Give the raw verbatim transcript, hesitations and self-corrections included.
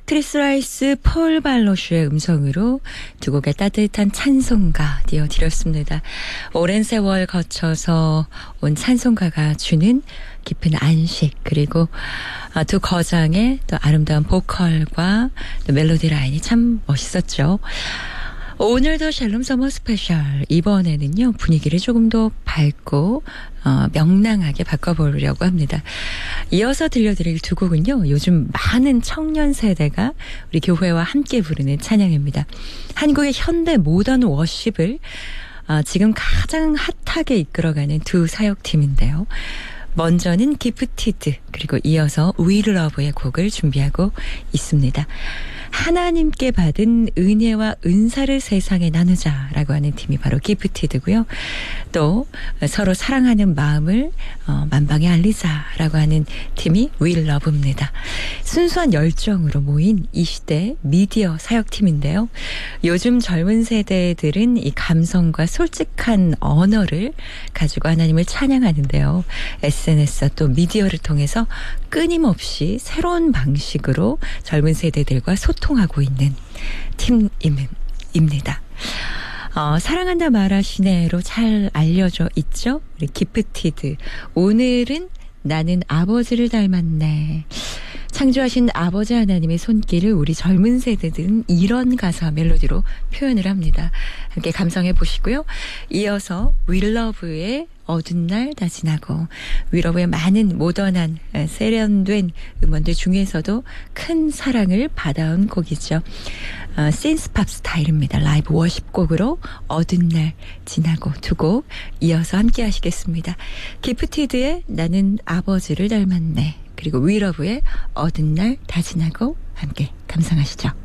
트리스 라이스, 폴 발로슈의 음성으로 두 곡의 따뜻한 찬송가 띄워드렸습니다. 오랜 세월 거쳐서 온 찬송가가 주는 깊은 안식, 그리고 두 거장의 또 아름다운 보컬과 또 멜로디 라인이 참 멋있었죠. 오늘도 샬롬 서머 스페셜, 이번에는요 분위기를 조금 더 밝고 어, 명랑하게 바꿔보려고 합니다. 이어서 들려드릴 두 곡은요, 요즘 많은 청년 세대가 우리 교회와 함께 부르는 찬양입니다. 한국의 현대 모던 워십을 어, 지금 가장 핫하게 이끌어가는 두 사역팀인데요. 먼저는 기프티드, 그리고 이어서 We Love의 곡을 준비하고 있습니다. 하나님께 받은 은혜와 은사를 세상에 나누자라고 하는 팀이 바로 기프티드고요. 또 서로 사랑하는 마음을 어, 만방에 알리자라고 하는 팀이 We Love입니다. 순수한 열정으로 모인 이 시대 미디어 사역팀인데요. 요즘 젊은 세대들은 이 감성과 솔직한 언어를 가지고 하나님을 찬양하는데요. 에스엔에스와 또 미디어를 통해서 끊임없이 새로운 방식으로 젊은 세대들과 소통하고 있는 팀입니다. 어, 사랑한다 말하시네로 잘 알려져 있죠? 우리 기프티드. 오늘은 나는 아버지를 닮았네. 창조하신 아버지 하나님의 손길을 우리 젊은 세대들은 이런 가사 멜로디로 표현을 합니다. 함께 감상해 보시고요. 이어서 We Love의 어두운 날 다 지나고, We Love의 많은 모던한 세련된 음원들 중에서도 큰 사랑을 받아온 곡이죠. 어, 신스팝 스타일입니다. 라이브 워십 곡으로 어두운 날 지나고 두 곡 이어서 함께 하시겠습니다. 기프티드의 나는 아버지를 닮았네, 그리고 We Love의 어두운 날 다 지나고 함께 감상하시죠.